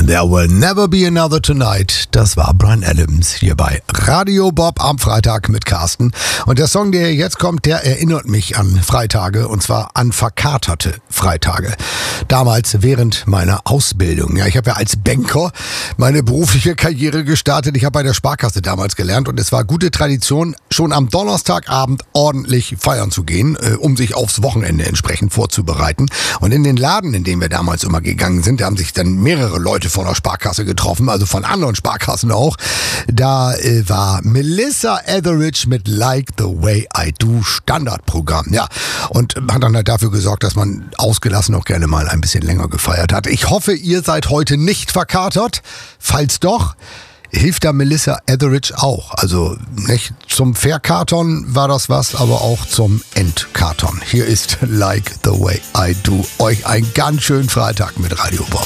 There Will Never Be Another Tonight. Das war Bryan Adams hier bei Radio Bob am Freitag mit Carsten. Und der Song, der jetzt kommt, der erinnert mich an Freitage, und zwar an verkaterte Freitage. Damals während meiner Ausbildung. Ja, ich habe ja als Banker meine berufliche Karriere gestartet. Ich habe bei der Sparkasse damals gelernt und es war gute Tradition, schon am Donnerstagabend ordentlich feiern zu gehen, um sich aufs Wochenende entsprechend vorzubereiten. Und in den Laden, in den wir damals immer gegangen sind, da haben sich dann mehrere Leute von der Sparkasse getroffen, also von anderen Sparkassen auch. Da war Melissa Etheridge mit Like the Way I Do Standardprogramm. Ja, und hat dann halt dafür gesorgt, dass man ausgelassen auch gerne mal ein bisschen länger gefeiert hat. Ich hoffe, ihr seid heute nicht verkatert. Falls doch, hilft da Melissa Etheridge auch. Also nicht zum Verkatern war das was, aber auch zum Entkatern. Hier ist Like the Way I Do. Euch einen ganz schönen Freitag mit Radio Bob.